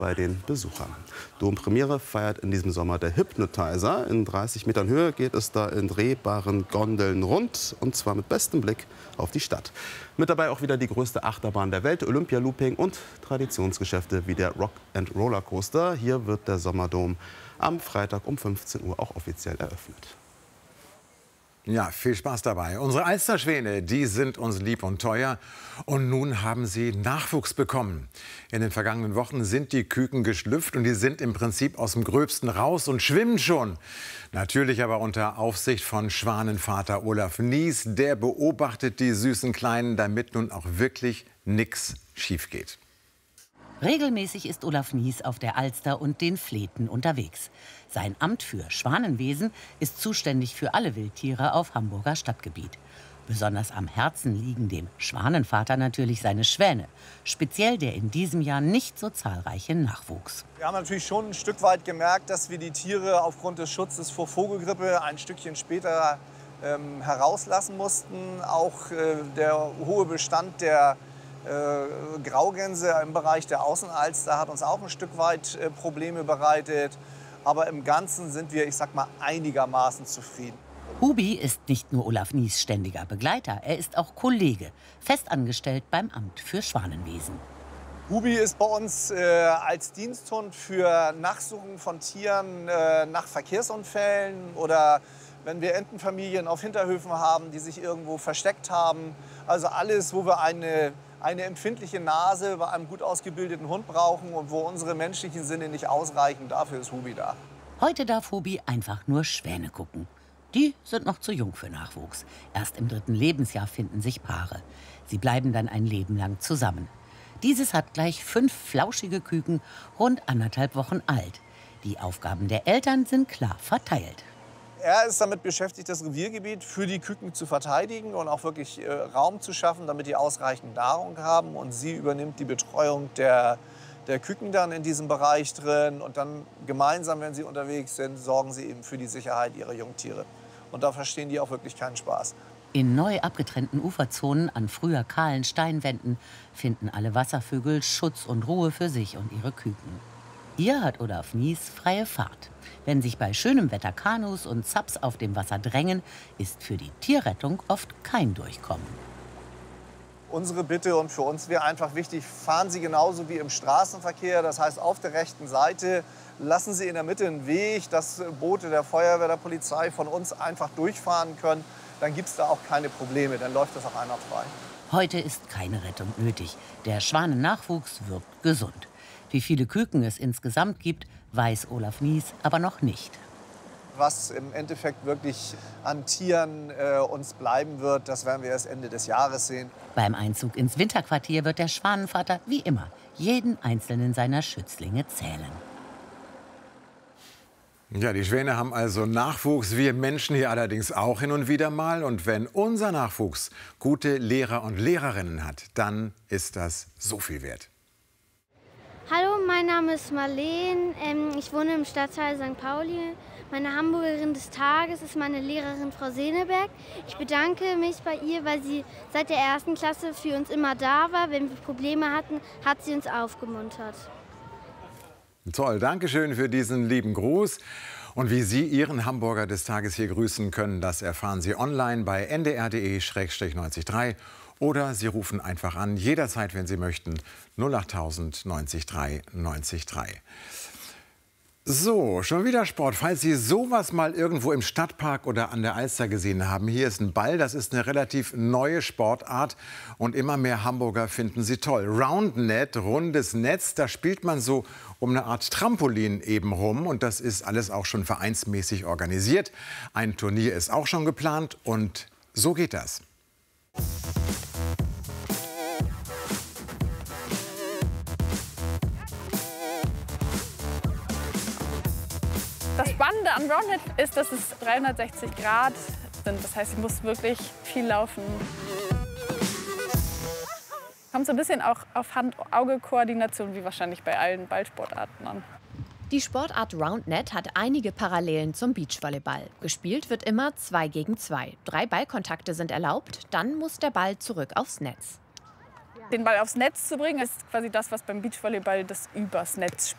bei den Besuchern. Dompremiere feiert in diesem Sommer der Hypnotizer. In 30 Metern Höhe geht es da in drehbaren Gondeln rund, und zwar mit bestem Blick auf die Stadt. Mit dabei auch wieder die größte Achterbahn der Welt, Olympia-Looping und Traditionsgeschäfte wie der Rock and Roller Coaster. Hier wird der Sommerdom am Freitag um 15 Uhr auch offiziell eröffnet. Ja, viel Spaß dabei. Unsere Alsterschwäne, die sind uns lieb und teuer. Und nun haben sie Nachwuchs bekommen. In den vergangenen Wochen sind die Küken geschlüpft und die sind im Prinzip aus dem Gröbsten raus und schwimmen schon. Natürlich aber unter Aufsicht von Schwanenvater Olaf Nies. Der beobachtet die süßen Kleinen, damit nun auch wirklich nichts schief geht. Regelmäßig ist Olaf Nies auf der Alster und den Fleten unterwegs. Sein Amt für Schwanenwesen ist zuständig für alle Wildtiere auf Hamburger Stadtgebiet. Besonders am Herzen liegen dem Schwanenvater natürlich seine Schwäne. Speziell der in diesem Jahr nicht so zahlreiche Nachwuchs. Wir haben natürlich schon ein Stück weit gemerkt, dass wir die Tiere aufgrund des Schutzes vor Vogelgrippe ein Stückchen später herauslassen mussten. Auch der hohe Bestand der Graugänse im Bereich der Außenalster hat uns auch ein Stück weit Probleme bereitet. Aber im Ganzen sind wir, ich sag mal, einigermaßen zufrieden. Hubi ist nicht nur Olaf Nies ständiger Begleiter, er ist auch Kollege, festangestellt beim Amt für Schwanenwesen. Hubi ist bei uns als Diensthund für Nachsuchen von Tieren nach Verkehrsunfällen oder wenn wir Entenfamilien auf Hinterhöfen haben, die sich irgendwo versteckt haben. Also alles, wo wir eine empfindliche Nase bei einem gut ausgebildeten Hund brauchen und wo unsere menschlichen Sinne nicht ausreichen, dafür ist Hubi da. Heute darf Hubi einfach nur Schwäne gucken. Die sind noch zu jung für Nachwuchs. Erst im 3. Lebensjahr finden sich Paare. Sie bleiben dann ein Leben lang zusammen. Dieses hat gleich 5 flauschige Küken, rund 1,5 Wochen alt. Die Aufgaben der Eltern sind klar verteilt. Er ist damit beschäftigt, das Reviergebiet für die Küken zu verteidigen und auch wirklich Raum zu schaffen, damit die ausreichend Nahrung haben. Und sie übernimmt die Betreuung der Küken dann in diesem Bereich drin. Und dann gemeinsam, wenn sie unterwegs sind, sorgen sie eben für die Sicherheit ihrer Jungtiere. Und da verstehen die auch wirklich keinen Spaß. In neu abgetrennten Uferzonen an früher kahlen Steinwänden finden alle Wasservögel Schutz und Ruhe für sich und ihre Küken. Hier hat Olaf Nies freie Fahrt. Wenn sich bei schönem Wetter Kanus und Zaps auf dem Wasser drängen, ist für die Tierrettung oft kein Durchkommen. Unsere Bitte und für uns wäre einfach wichtig, fahren Sie genauso wie im Straßenverkehr. Das heißt, auf der rechten Seite lassen Sie in der Mitte einen Weg, dass Boote der Feuerwehr, der Polizei von uns einfach durchfahren können. Dann gibt es da auch keine Probleme, dann läuft das auch einwandfrei. Heute ist keine Rettung nötig. Der Schwanennachwuchs wirkt gesund. Wie viele Küken es insgesamt gibt, weiß Olaf Nies aber noch nicht. Was im Endeffekt wirklich an Tieren uns bleiben wird, das werden wir erst Ende des Jahres sehen. Beim Einzug ins Winterquartier wird der Schwanenvater wie immer jeden einzelnen seiner Schützlinge zählen. Ja, die Schwäne haben also Nachwuchs, wir Menschen hier allerdings auch hin und wieder mal. Und wenn unser Nachwuchs gute Lehrer und Lehrerinnen hat, dann ist das so viel wert. Hallo, mein Name ist Marleen. Ich wohne im Stadtteil St. Pauli. Meine Hamburgerin des Tages ist meine Lehrerin Frau Seneberg. Ich bedanke mich bei ihr, weil sie seit der 1. Klasse für uns immer da war. Wenn wir Probleme hatten, hat sie uns aufgemuntert. Toll, danke schön für diesen lieben Gruß. Und wie Sie Ihren Hamburger des Tages hier grüßen können, das erfahren Sie online bei ndr.de/903. Oder Sie rufen einfach an, jederzeit, wenn Sie möchten, 08000 90 3 90 3. So, schon wieder Sport. Falls Sie sowas mal irgendwo im Stadtpark oder an der Alster gesehen haben, hier ist ein Ball. Das ist eine relativ neue Sportart und immer mehr Hamburger finden sie toll. Roundnet, rundes Netz, da spielt man so um eine Art Trampolin eben rum. Und das ist alles auch schon vereinsmäßig organisiert. Ein Turnier ist auch schon geplant und so geht das. Das Spannende an Roundnet ist, dass es 360 Grad sind. Das heißt, ich muss wirklich viel laufen. Kommt so ein bisschen auch auf Hand-Auge-Koordination, wie wahrscheinlich bei allen Ballsportarten an. Die Sportart Roundnet hat einige Parallelen zum Beachvolleyball. Gespielt wird immer 2 gegen 2. 3 Ballkontakte sind erlaubt, dann muss der Ball zurück aufs Netz. Den Ball aufs Netz zu bringen, ist quasi das, was beim Beachvolleyball das Übers Netz